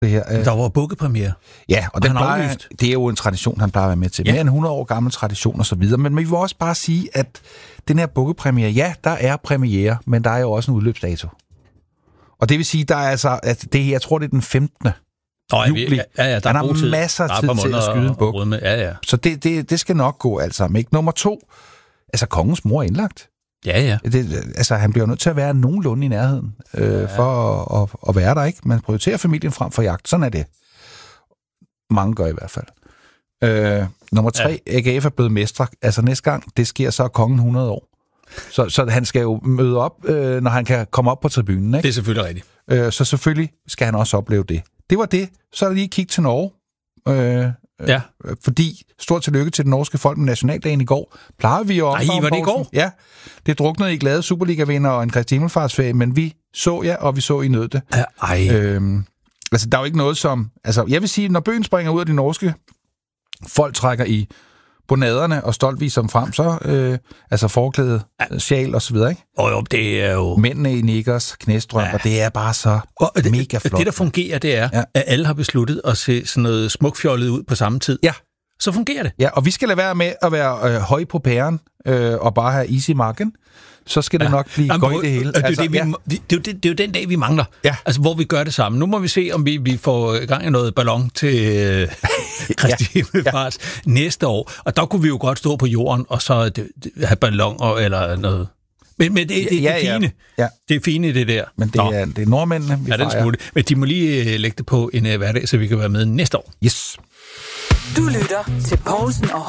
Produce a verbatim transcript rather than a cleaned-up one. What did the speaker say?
Det her. Der var bukkepremiere. Ja, og, og den plejer, det er jo en tradition, han plejer at være med til. Ja. Mere end hundrede år gammel tradition og så videre. Men vi vil også bare sige, at den her bukkepremiere, ja, der er premiere, men der er jo også en udløbsdato. Og det vil sige, der er altså, at det, jeg tror, det er den femtende Nå, juli. Ja, ja, der han er har masser af tid til at skyde en buk. Ja, ja. Så det, det, det skal nok gå alt sammen. Ikke? Nummer to, altså kongens mor er indlagt. Ja, ja. Det, altså, han bliver nødt til at være nogenlunde i nærheden, øh, ja. for at, at, at være der, ikke? Man prioriterer familien frem for jagt. Sådan er det. Mange gør i hvert fald. Øh, nummer tre, ja. A G F er blevet mestre. Altså næste gang, det sker så kongen hundrede år. Så, så han skal jo møde op, øh, når han kan komme op på tribunen, ikke? Det er selvfølgelig rigtigt. Øh, så selvfølgelig skal han også opleve det. Det var det. Så er der lige kig til Norge. Øh, Ja. Fordi, stort tillykke til den norske folk med nationaldagen i går. Plejer vi jo op. Nej, var det i går? Ja, det druknede i glade Superliga-vinder og en Kristi Himmelfartsferie, men vi så jer, og vi så I nød det. Ej. Øhm, altså, der er jo ikke noget som... Altså, jeg vil sige, når bøgen springer ud af de norske, folk trækker i bonaderne og stolt viser dem frem, så øh, altså forklæde, ja. sjal og så videre, ikke? Og jo, det er jo... Mændene i nikkers, knæstrøm, ja. Og det er bare så og det, mega flot. Det, der fungerer, det er, ja. at alle har besluttet at se sådan noget smukfjollet ud på samme tid. Ja. Så fungerer det. Ja, og vi skal lade være med at være øh, høj på pæren øh, og bare have is i marken. Så skal det ja. nok blive Jamen, godt i det hele. Det er, altså, det, vi, ja. det, er jo det, det er jo den dag, vi mangler. Ja. Altså, hvor vi gør det samme. Nu må vi se, om vi, vi får i gang i noget ballon til øh, Kristi Himmelfarts ja. næste år. Og der kunne vi jo godt stå på jorden og så det, det, have balloner eller noget. Men, men det, det, det, ja, det er fine. Ja. Det er fine, det der. Men det er, det er nordmændene, vi ja, den smule. Men de må lige lægge det på en uh, hverdag, så vi kan være med næste år. Yes. Du lytter til Poulsen og